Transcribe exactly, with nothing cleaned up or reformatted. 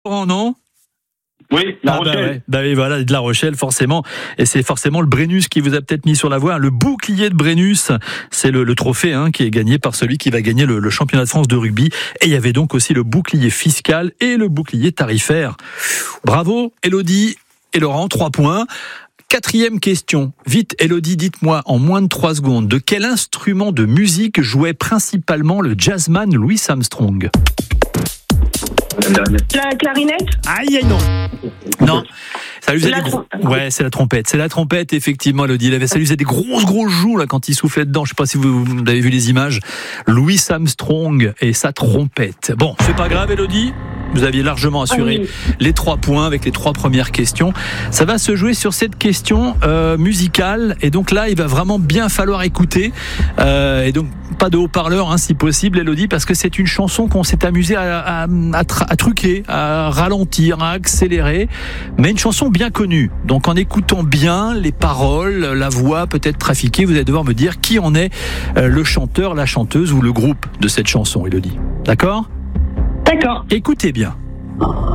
Oh non. Oui, La ah Rochelle. Bah, ouais. bah oui, voilà, de La Rochelle, forcément. Et c'est forcément le Brennus qui vous a peut-être mis sur la voie. Le bouclier de Brennus, c'est le, le trophée hein, qui est gagné par celui qui va gagner le, le championnat de France de rugby. Et il y avait donc aussi le bouclier fiscal et le bouclier tarifaire. Bravo, Élodie et Laurent, trois points. Quatrième question. Vite, Élodie, dites-moi en moins de trois secondes, de quel instrument de musique jouait principalement le jazzman Louis Armstrong ? La clarinette. Aïe, aïe, non. Non. Ça lui faisait La des gros... trom- Ouais, c'est la trompette. C'est la trompette, effectivement, Elodie. Il avait, ça lui faisait des grosses, grosses joues, là, quand il soufflait dedans. Je sais pas si vous, vous avez vu les images. Louis Armstrong et sa trompette. Bon, c'est pas grave, Elodie. Vous aviez largement assuré Ah oui. les trois points avec les trois premières questions. Ça va se jouer sur cette question euh, musicale. Et donc là, il va vraiment bien falloir écouter. Euh, et donc, pas de haut-parleur, hein, si possible, Elodie, parce que c'est une chanson qu'on s'est amusé à, à, à, tra- à truquer, à ralentir, à accélérer. Mais une chanson bien connue. Donc, en écoutant bien les paroles, la voix peut-être trafiquée, vous allez devoir me dire qui en est euh, le chanteur, la chanteuse ou le groupe de cette chanson, Elodie. D'accord ? D'accord. Écoutez bien.